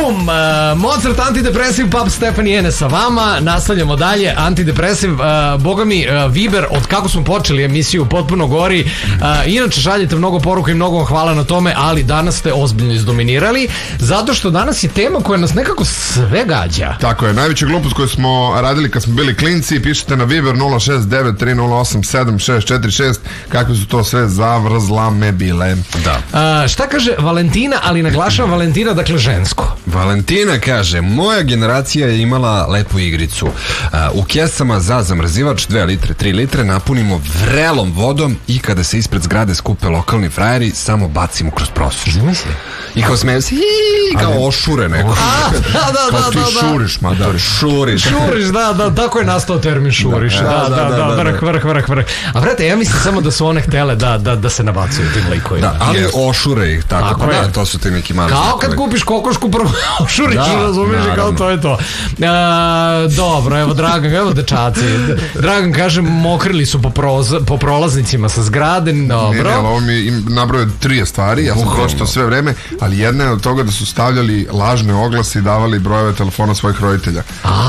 Bum! Mozart, antidepresiv, Pub Stefani Ene sa vama. Nastavljamo dalje. Antidepresiv, boga mi, Viber, od kako smo počeli emisiju, potpuno gori. Inače, šaljete mnogo poruka i mnogo vam hvala na tome, ali danas ste ozbiljno izdominirali, zato što danas je tema koja nas nekako sve gađa. Tako je, najveća glupost koju smo radili kad smo bili klinci, pišete na Viber 069-308-7646, kakve su to sve zavrzlame bile. Da. Šta kaže Valentina, ali naglašavam Valentina, dakle žensko. Valentina kaže, moja generacija je imala lepu igricu. U kesama za zamrzivač 2 litre, 3 litre napunimo vrelom vodom i kada se ispred zgrade skupe lokalni frajeri, samo bacimo kroz prostor. Zamisli. I kao smeju se, kao ošure neko. Kao ti šuriš, mater. Šuriš, da, tako je nastao termin šuriš. Da, vrh. A vrate, ja mislim samo da su one htele da se nabacuju tim likovima. Da, ali ošure ih, tako pa da, to su ti neki mali. Kao kad kupiš kokošku, prvo ošuriš, razumiješ, kao to je to. Dobro, evo Dragan, evo dečaci. Dragan kaže, mokrili su po prolaznicima sa zgrade, dobro. Ne, ovo mi nabrojao 3 stvari, ja sam pročitao sve vreme, ali jedna je od toga da su stavljali lažne oglase i davali brojeve telefona svojih roditelja.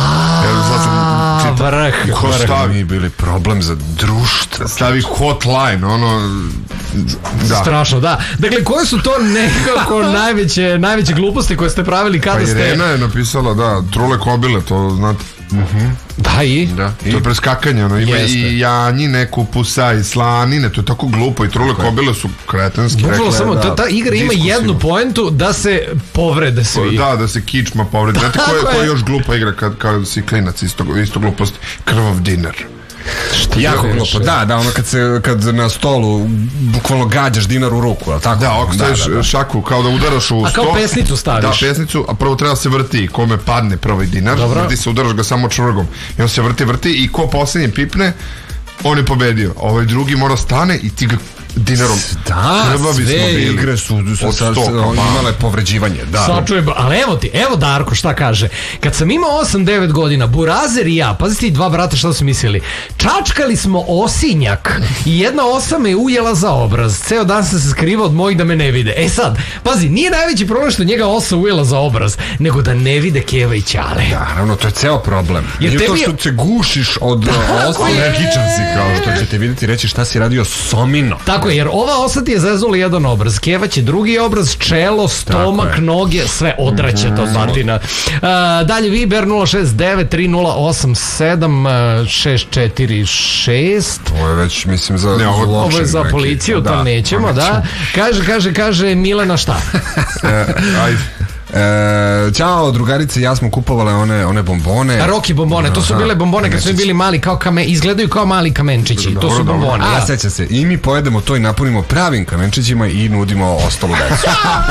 Vrh. Mi bili problem za društvo. Stavi hotline, da. Strašno, da. Dakle, koje su to nekako najveće gluposti koje ste pravili kada ste... Irena je napisala, da, trule kobile, to znate. Da, i? Da, to je preskakanje, ima i janjine, kupusa i slanine, to je tako glupo i trule kobile su kretenski. Bukvalno samo, ta igra ima jednu poentu da se povrede svi. Da se kičma povrede. Znate koja je još glupa igra kad si klinac, isto glupost, krvav dinar. Jako glupo, da, ono kad na stolu bukvalno gađaš dinar u ruku, ali tako? Da, ako staviš šaku kao da udaraš u sto. A kao pesnicu staviš. Da, pesnicu, a prvo treba se vrti, kome padne prvi dinar, vrti se, udaraš ga samo čvrgom. I on se vrti i ko posljednji pipne, on je pobedio. Ovaj drugi mora stane i ti ga dinarom. Da, sve igre su imale povređivanje. Ali evo Darko šta kaže. Kad sam imao 8-9 godina, Burazer i ja, pazite i 2 brata šta su mislili, čačkali smo osinjak i jedna osa me ujela za obraz. Ceo dan sam se skrivao od mojih da me ne vide. E sad, pazi, nije najveći problem što njega osa ujela za obraz, nego da ne vide Keva i Ćale. Naravno, to je ceo problem. Nije to što se gušiš od osa, nekičan si kao što ćete vidjeti reći šta si radio somino. Tako je, jer ova osa ti je zeznula jedan obraz, Keva će drugi obraz, čelo, stomak, noge, sve odraće to batina. Dalje Viber 069-3087-646. Ovo je već, mislim, za ovo je za policiju, to nećemo, da. Kaže Milena šta? Ajde. Ćao drugarice, ja smo kupovale one bombone. Roki bombone, to su bile bombone kad smo bili mali, izgledaju kao mali kamenčići. To su bombone. A sećam se, i mi pojedemo to i napunimo pravim kamenčićima i nudimo ostalu decu.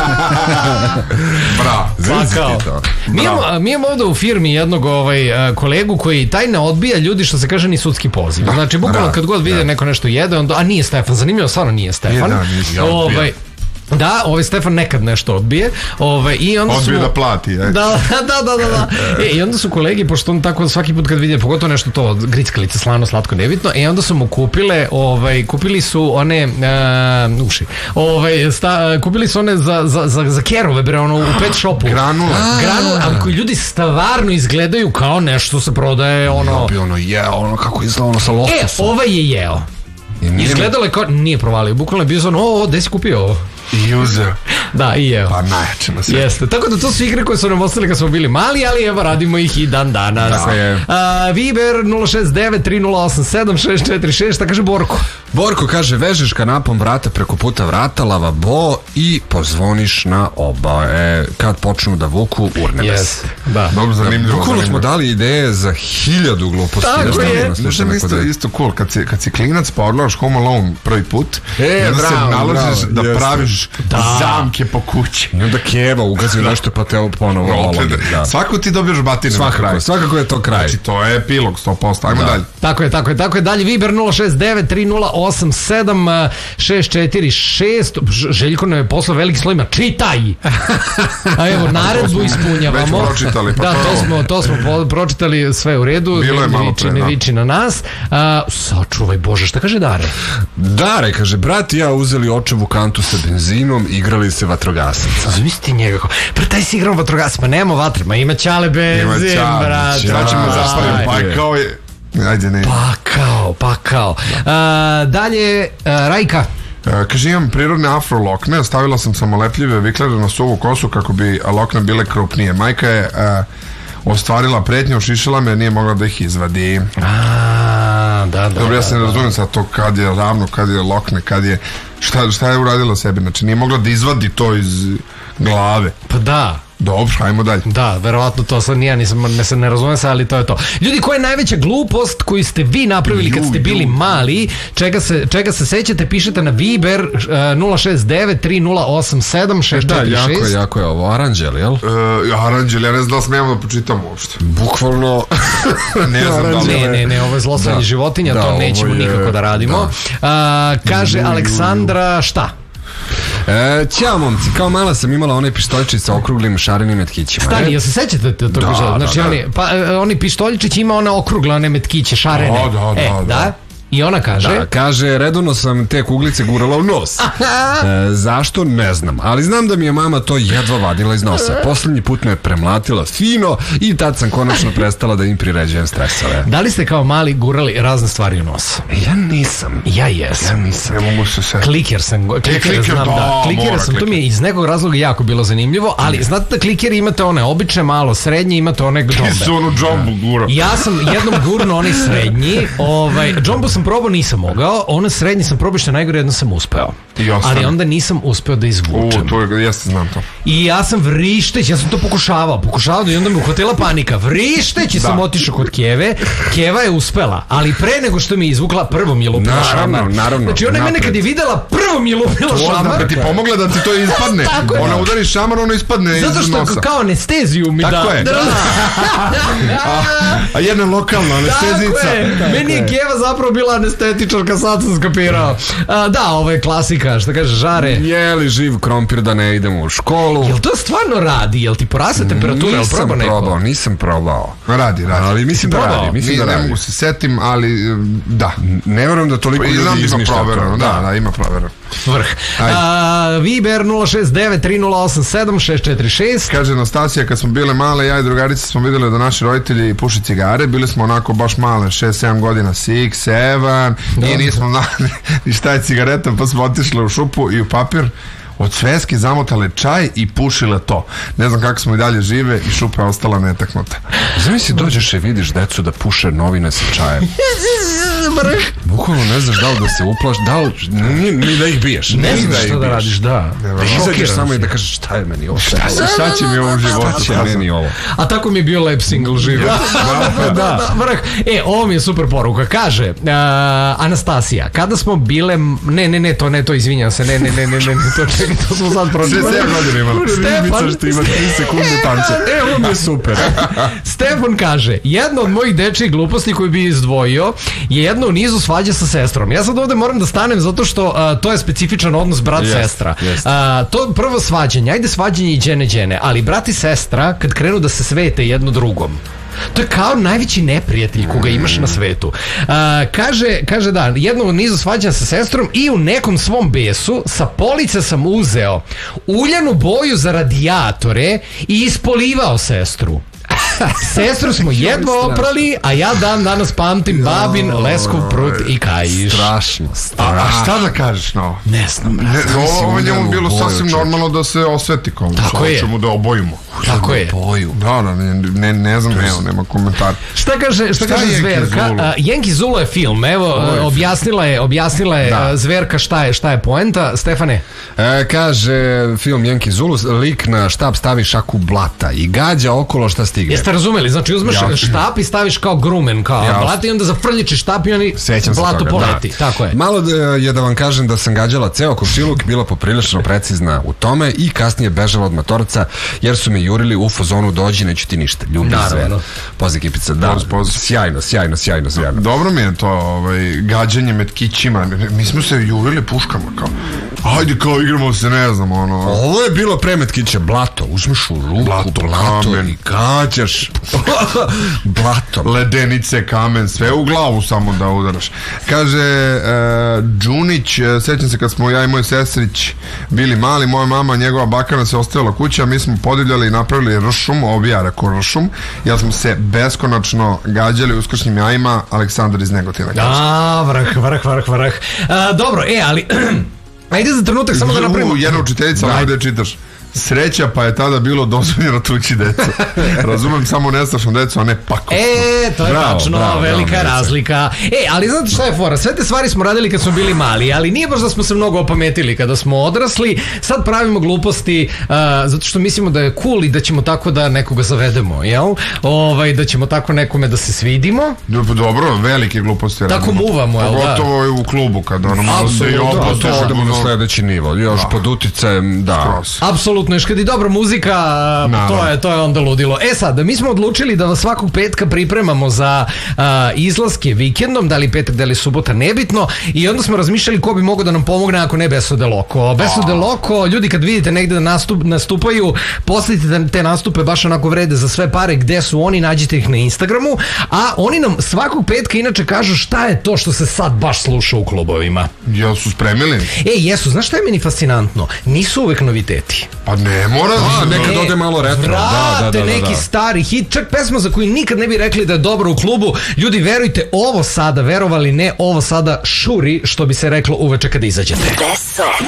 Bravo. Mi imamo ovdje u firmi jednog kolegu koji taj ne odbija ljudi, što se kaže, ni sudski poziv. Znači bukvalno kad god vide neko nešto jede, a nije Stefan, zanimljivo, stvarno nije Stefan. Da, Stefan nekad nešto odbije. Odbije da plati. Da. I onda su kolegi, pošto on tako svaki put kad vidje, pogotovo nešto to, grickalice, slano, slatko, nebitno, i onda su mu kupili su one kupili su one za kerove, bre, u pet shopu. Granule, ali koji ljudi stvarno izgledaju kao nešto se prodaje, kako izgleda sa lososom. Je jeo. Izgledalo je kao, nije provalio, bukvalno je bio ono, gde si kupio ovo? I uzeo. Da, i evo. Pa najjače na sve. Jeste, tako da to su igre koje su nam ostali kad smo bili mali, ali evo radimo ih i dan danas. Viber 069-3087-646, šta kaže Borko? Borko kaže, vežeš kanapom vrata preko puta vrata, lavabo i pozvoniš na oba. Kad počnu da vuku, urne bez. Da. Dobro, zanimljivo. Bukvalno smo dali ideje za 1000 gluposti. Tako je. Isto cool, kad si klinac pa odgledaš Home Alone prvi put, onda se nalaziš da praviš zamke po kući. I onda Keva ugazi nešto pa te ponovo ologi. Svako ti dobiješ batine na kraju. Svakako je to kraj. Znači to je epilog 100%. Ajmo dalje. Tako je. Dalje Viber 069-30 087 646. Željko nam je poslao veliki slovima, čitaj! A evo, naredbu ispunjavamo. Već pročitali, pa to smo pročitali, sve u redu. Bilo je malo pre, ne viči na nas. Sačuvaj Bože, šta kaže Dare? Dare, kaže, brat i ja uzeli očevu kantu sa benzinom, igrali se vatrogasaca. Zamisli njega, pre taj si igrao vatrogasaca, pa nema vatre, ma ima ćale benzin, brat. Ćemo zastaviti, pa kao je... Ajde, ne. Pakao. Dalje, Rajka. Kaže, imam prirodne afro lokne, stavila sam samolepljive viklere na suvu kosu kako bi lokne bile krupnije. Majka je ostvarila pretnje, ušišala me, nije mogla da ih izvadi. Da. Dobro, ja se ne razumijem sad to kad je ravno, kad je lokne, kad je... Šta je uradila sebi? Znači, nije mogla da izvadi to iz glave. Pa da. Dobro, ajmo dalje. Da, verovatno to sad nije, ne razumijem se, ali to je to. Ljudi, koja je najveća glupost koju ste vi napravili kad ste bili mali? Čega se sećate? Pišete na Viber 069-3087-646. Da, jako je ovo. Aranđel, jel? Aranđel, ja ne znam da smijemo da počitam uopšte. Bukvalno. Ne znam da li. Ne, ovo je zlostavljanje životinja, to nećemo nikako da radimo. Kaže Aleksandra, šta? Ćao momci, kao mala sam imala onaj pištoljičić sa okruglim šarenim metkićima. Stani, jel se sećate tog žela? Znači oni pištoljičić ima one okrugle, one metkiće, šarene. Da. I ona kaže? Da, kaže, redovno sam te kuglice gurala u nos. Zašto? Ne znam. Ali znam da mi je mama to jedva vadila iz nosa. Poslednji put me premlatila fino i tad sam konačno prestala da im priređujem stresove. Da li ste kao mali gurali razne stvari u nos? Ja nisam. Ja jesam. Ne mogu se sve. Kliker sam, to mi je iz nekog razloga jako bilo zanimljivo, ali znate da klikeri imate one obične, malo srednje, imate one džombe. Ti su onu džombu gura. Ja sam jednom gurno onaj srednji, džombu sam probao, nisam mogao, ono srednji sam probao, što najgore, jedno sam uspeo. Ali onda nisam uspeo da izvučem. Jeste, znam to. I ja sam vrišteći, ja sam to pokušavao i onda me uhvatila panika. Vrišteći sam otišao kod Keve, Keva je uspela, ali pre nego što mi je izvukla, prvo mi je lupila šamar. Znači ona je mene kad je videla, prvo mi je lupila šamar. Da ti pomogla da ti to ispadne. Ona udari šamar, ono ispadne iz nosa. Zato što kao anesteziju mi da. Tako je. A jedna lokalna anestezica. Meni je Keva zapravo bila anestetičarka, sad sam skapirao. Da, ovo je klasika, što kaže Žare. Jeli živ krompir da ne idemo u školu. Jel to stvarno radi? Jel ti poraste temperatura? Nisam probao. Radi. Ali mislim da radi. Ne mogu se setim, ali da. Ne verujem da toliko ljudi izmišlja. Da, ima provereno. Vrh. Viber 069-3087-646. Kaže Anastasija, kad smo bile male, ja i drugarice smo vidjeli da naši roditelji puše cigare. Bili smo onako baš male, 6-7 godina, 6, 7 i nismo znali ni šta je cigareta, pa smo otišli u šupu i u papir od sveske zamotale čaj i pušile to. Ne znam kako smo i dalje žive i šupa je ostala netaknuta. Znam si dođeš i vidiš decu da puše novine sa čajem. Bukvalno ne znaš da li da se uplaš, da li ni da ih biješ. Ne znaš šta da radiš, da. Da izađeš samo i da kažeš šta je meni ovo. Šta će mi ovom životu? Šta će meni ovo? A tako mi je bio lep single život. Da. Ovo mi je super poruka. Kaže Anastasija, kada smo bile... Ne, to izvinjam se. Ne, to čekaj, to smo sad pročitali. 67 godina imala. Stefan, što ima 3 sekunde tanče. Ovo mi je super. Stefan kaže, jedna od mojih dečjih gluposti koju bi izdvojio je jedno u nizu svađa sa sestrom. Ja sad ovde moram da stanem zato što to je specifičan odnos brat-sestra. To prvo svađanje, ajde svađanje i džene, ali brat i sestra kad krenu da se svete jedno drugom, to je kao najveći neprijatelj koga imaš na svetu. Kaže da, jedno u nizu svađanja sa sestrom i u nekom svom besu sa police sam uzeo uljanu boju za radijatore i ispolivao sestru. Sestru smo jedva oprali, a ja dan danas pamtim babin, leskov prut i kajiš. Strašno. A šta da kažeš na ovo? Ne znam. Ovo njemu bilo sasvim normalno da se osveti kao. Tako je. Ćemo da obojimo. Tako je. Da, ne znam, nema komentar. Šta kaže Zverka? Yankee Zulu je film, evo, objasnila je Zverka šta je poenta. Stefane? Kaže film Yankee Zulu, lik na štap stavi šaku blata i gađa okolo šta stigne. Jeste razumeli? Znači uzmeš štap i staviš kao grumen, kao blata i onda zafrljičiš štap i oni blato poleti. Tako je. Malo je da vam kažem da sam gađala ceo komšiluk, bila poprilično precizna u tome i kasnije bežala od matorca jer su mi jurili u fazonu dođi, neću ti ništa, ljubi sve. Pozdrav ekipica, da, sjajno. Dobro mi je to gađanje med kićima. Mi smo se jurili puškama kao, ajde kao igramo se, ne znam, Ovo je bilo pre med kiće, blato, uzmeš u ruku, blato i gađaš. Blato. Ledenice, kamen, sve u glavu samo da udaraš. Kaže Đunić, sećam se kad smo ja i moj sestrić bili mali, moja mama, njegova baka nas je ostavila kuća, mi smo podivljali i napravili ršum, obija reko ršum, jer smo se beskonačno gađali uskršnjim jajima. Aleksandar iz Negotina kaže. Vrh. Dobro, ali ajde za trenutak samo da napravimo. Jedna učiteljica, ovdje čitaš. Sreća, pa je tada bilo dozvoljeno tući decu. Razumem samo nestašnu decu, a ne pakosno. To je tačno, velika razlika. Ali znate šta je fora? Sve te stvari smo radili kad smo bili mali, ali nije baš da smo se mnogo opametili kada smo odrasli. Sad pravimo gluposti zato što mislimo da je cool i da ćemo tako da nekoga zavedemo, jel? Da ćemo tako nekome da se svidimo. Dobro, velike gluposti. Tako muvamo, jel da? Pogotovo i u klubu, kada malo se i opustiš. Odemo na sledeći nivo, još pod uticajem, da. Apsolutno, još kad je dobra muzika, to je onda ludilo. Sad, mi smo odlučili da vas svakog petka pripremamo za izlaske vikendom, da li petak, da li subota, nebitno, i onda smo razmišljali ko bi mogao da nam pomogne ako ne Beso de Loco. Beso de Loco, ljudi kad vidite negde da nastupaju, poslite da te nastupe baš onako vrede za sve pare, gde su oni, nađite ih na Instagramu, a oni nam svakog petka inače kažu šta je to što se sad baš sluša u klubovima. Jel su spremili? Jesu, znaš šta je meni fascinantno? Nisu uvek noviteti. Pa ne mora. Nekad ode malo retro. Vrate neki stari hit, čak pesma za koju nikad ne bi rekli da je dobro u klubu. Ljudi, verujte, ovo sada, verovali ne, ovo sada šuri, što bi se reklo uveče kada izađete.